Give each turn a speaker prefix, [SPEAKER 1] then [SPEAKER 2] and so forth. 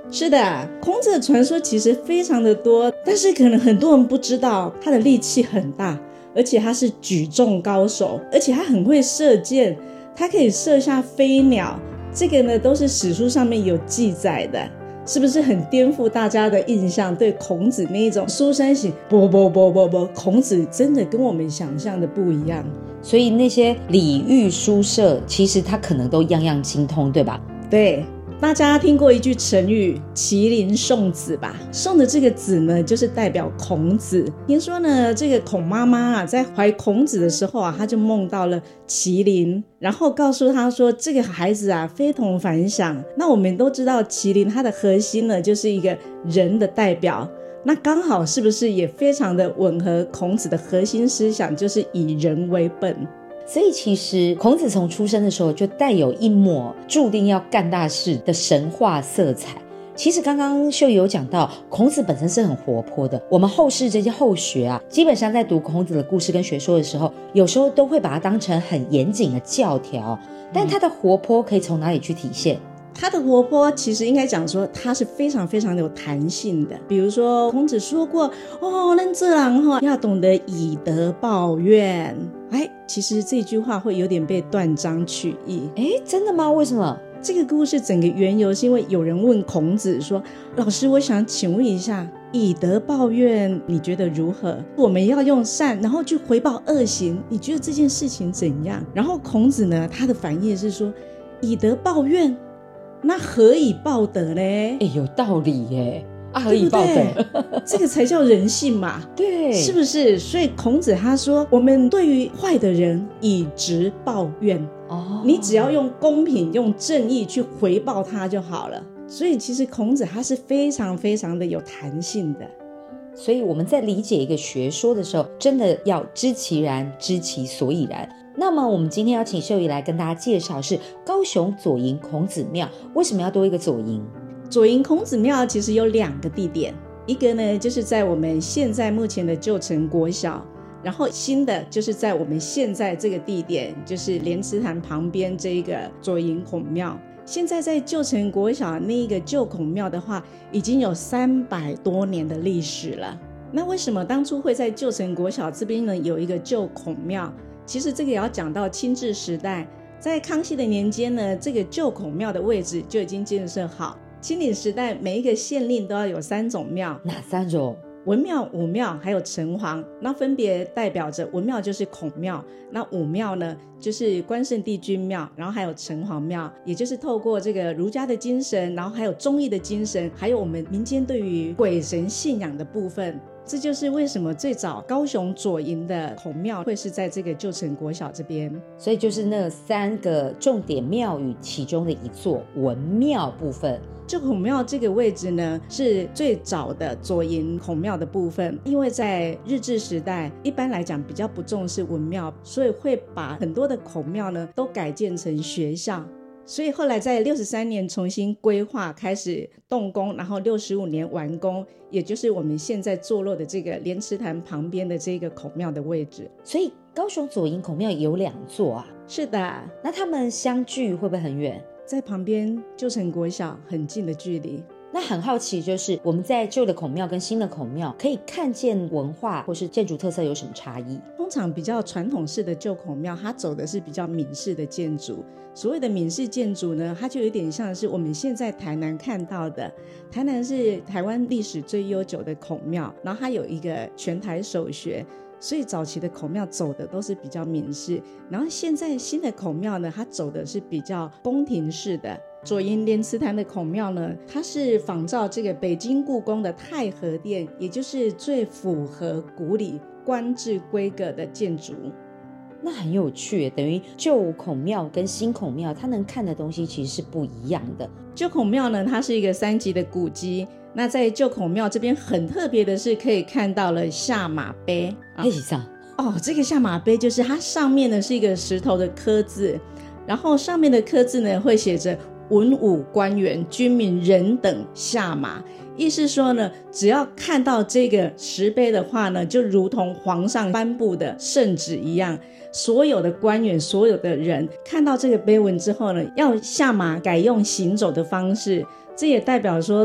[SPEAKER 1] 是的，孔子的传说其实非常的多，但是可能很多人不知道他的力气很大，而且他是举重高手，而且他很会射箭，他可以射下飞鸟，这个呢都是史书上面有记载的。是不是很颠覆大家的印象？对孔子那一种书生型，不，孔子真的跟我们想象的不一样。
[SPEAKER 2] 所以那些礼遇书射，其实他可能都样样精通，对吧？
[SPEAKER 1] 对，大家听过一句成语麒麟送子吧？送的这个子呢，就是代表孔子。听说呢，这个孔妈妈啊，在怀孔子的时候啊，她就梦到了麒麟，然后告诉他说，这个孩子啊，非同凡响。那我们都知道，麒麟它的核心呢，就是一个人的代表。那刚好是不是也非常的吻合孔子的核心思想，就是以人为本。
[SPEAKER 2] 所以其实孔子从出生的时候就带有一抹注定要干大事的神话色彩。其实刚刚秀仪有讲到，孔子本身是很活泼的，我们后世这些后学啊，基本上在读孔子的故事跟学说的时候，有时候都会把它当成很严谨的教条，但他的活泼可以从哪里去体现？
[SPEAKER 1] 他的活泼其实应该讲说他是非常非常有弹性的。比如说孔子说过咱这人要懂得以德报怨。其实这句话会有点被断章取义。
[SPEAKER 2] 真的吗？为什么？
[SPEAKER 1] 这个故事整个缘由是因为有人问孔子说，老师，我想请问一下，以德报怨你觉得如何？我们要用善然后去回报恶行，你觉得这件事情怎样？然后孔子呢，他的反应是说，以德报怨，那何以报德呢？
[SPEAKER 2] 有道理耶，何以报德？
[SPEAKER 1] 对不对？这个才叫人性嘛。
[SPEAKER 2] 对，
[SPEAKER 1] 是不是？所以孔子他说，我们对于坏的人以直报怨。你只要用公平用正义去回报他就好了。所以其实孔子他是非常非常的有弹性的。
[SPEAKER 2] 所以我们在理解一个学说的时候，真的要知其然，知其所以然。那么我们今天要请秀仪来跟大家介绍是高雄左营孔子庙。为什么要多一个左营？
[SPEAKER 1] 左营孔子庙其实有2个地点，一个呢就是在我们现在目前的旧城国小，然后新的就是在我们现在这个地点，就是莲池潭旁边这一个左营孔庙。现在在旧城国小那一个旧孔庙的话，已经有300多年的历史了。那为什么当初会在旧城国小这边呢有一个旧孔庙？其实这个也要讲到清治时代，在康熙的年间呢，这个旧孔庙的位置就已经建设好。清领时代每一个县令都要有3种庙。
[SPEAKER 2] 哪3种？
[SPEAKER 1] 文庙、武庙还有城隍，那分别代表着文庙就是孔庙，那武庙呢就是关圣帝君庙，然后还有城隍庙，也就是透过这个儒家的精神，然后还有忠义的精神，还有我们民间对于鬼神信仰的部分。这就是为什么最早高雄左营的孔庙会是在这个旧城国小这边。
[SPEAKER 2] 所以就是那3个重点庙宇其中的一座文庙部分。
[SPEAKER 1] 旧孔庙这个位置呢，是最早的左营孔庙的部分。因为在日治时代，一般来讲比较不重视文庙，所以会把很多的孔庙呢都改建成学校。所以后来在63年重新规划，开始动工，然后65年完工，也就是我们现在坐落的这个莲池潭旁边的这个孔庙的位置。
[SPEAKER 2] 所以高雄左营孔庙有2座啊？
[SPEAKER 1] 是的。
[SPEAKER 2] 那他们相距会不会很远？
[SPEAKER 1] 在旁边旧城国小很近的距离。
[SPEAKER 2] 那很好奇，就是我们在旧的孔庙跟新的孔庙可以看见文化或是建筑特色有什么差异？
[SPEAKER 1] 通常比较传统式的旧孔庙，它走的是比较闽式的建筑。所谓的闽式建筑呢，它就有点像是我们现在台南看到的。台南是台湾历史最悠久的孔庙，然后它有一个全台首学，所以早期的孔庙走的都是比较闽式，然后现在新的孔庙呢，它走的是比较宫廷式的。左营莲池潭的孔庙呢，它是仿照这个北京故宫的太和殿，也就是最符合古礼官制规格的建筑。
[SPEAKER 2] 那很有趣，等于旧孔庙跟新孔庙它能看的东西其实是不一样的。
[SPEAKER 1] 旧孔庙呢，它是一个3级的古迹。那在旧孔庙这边很特别的是，可以看到了下马碑。这个下马碑就是它上面呢是一个石头的刻字，然后上面的刻字呢会写着文武官员军民人等下马，意思说呢，只要看到这个石碑的话呢，就如同皇上颁布的圣旨一样，所有的官员所有的人看到这个碑文之后呢，要下马改用行走的方式。这也代表说